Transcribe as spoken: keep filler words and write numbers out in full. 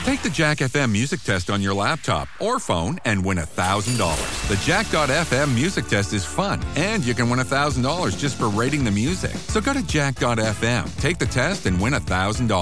Take the Jack F M music test on your laptop or phone and win one thousand dollars. The Jack dot F M music test is fun, and you can win one thousand dollars just for rating the music. So go to Jack dot F M, take the test, and win one thousand dollars.